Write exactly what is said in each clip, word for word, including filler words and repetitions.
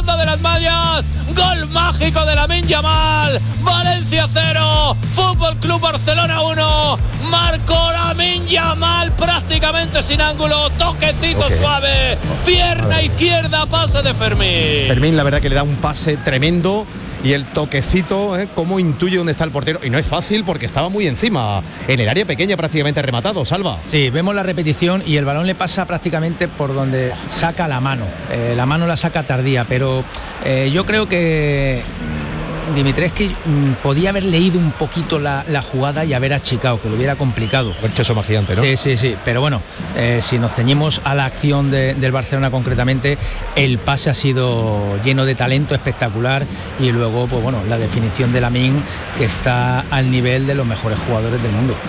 fondo de las mallas. Gol mágico de Lamine Yamal. Valencia cero, Fútbol Club Barcelona uno. Marcó Lamine Yamal prácticamente sin ángulo, toquecito okay. suave, pierna izquierda, pase de Fermín. Fermín, la verdad que le da un pase tremendo. Y el toquecito, ¿eh? Cómo intuye dónde está el portero. Y no es fácil porque estaba muy encima, en el área pequeña prácticamente rematado, Salva. Sí, vemos la repetición y el balón le pasa prácticamente por donde saca la mano. Eh, la mano la saca tardía, pero eh, yo creo que Dimitrescu podía haber leído un poquito la, la jugada y haber achicado, que lo hubiera complicado. Haber hecho eso más gigante, ¿no? Sí, sí, sí. Pero bueno, eh, si nos ceñimos a la acción de, del Barcelona concretamente, el pase ha sido lleno de talento, espectacular, y luego, pues bueno, la definición de Lamine, que está al nivel de los mejores jugadores del mundo.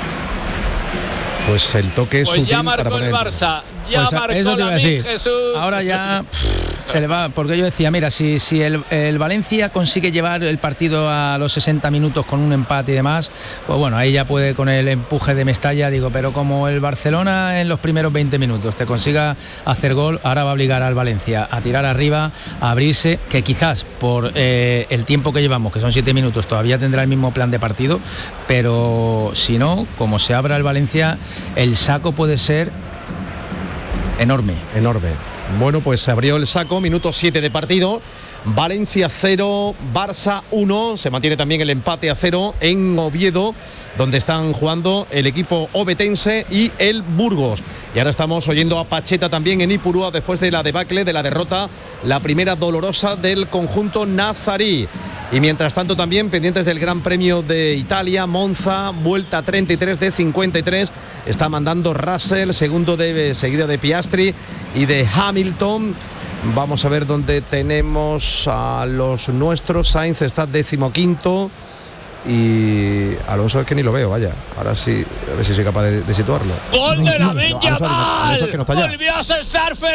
Pues el toque es pues sutil ya marcó para el Barça, ya pues marcó Lamine, Jesús. Ahora ya pff, se le va, porque yo decía, mira, si, si el, el Valencia consigue llevar el partido a los sesenta minutos con un empate y demás, pues bueno, ahí ya puede con el empuje de Mestalla, digo, pero como el Barcelona en los primeros veinte minutos te consiga hacer gol, ahora va a obligar al Valencia a tirar arriba, a abrirse, que quizás por eh, el tiempo que llevamos, que son siete minutos, todavía tendrá el mismo plan de partido, pero si no, como se abra el Valencia, el saco puede ser enorme. Enorme. Bueno, pues se abrió el saco, minuto siete de partido. Valencia cero, Barça uno. Se mantiene también el empate a cero en Oviedo, donde están jugando el equipo obetense y el Burgos. Y ahora estamos oyendo a Pacheta también en Ipurúa después de la debacle, de la derrota, la primera dolorosa del conjunto nazarí. Y mientras tanto también pendientes del Gran Premio de Italia, Monza, vuelta treinta y tres de cincuenta y tres, está mandando Russell, segundo de seguida de Piastri y de Hamilton. Vamos a ver dónde tenemos a los nuestros. Sainz está decimoquinto y Alonso es que ni lo veo, vaya. Ahora sí, a ver si soy capaz de, de situarlo. ¡Gol de Lamine Yamal! ¡Volvió a estar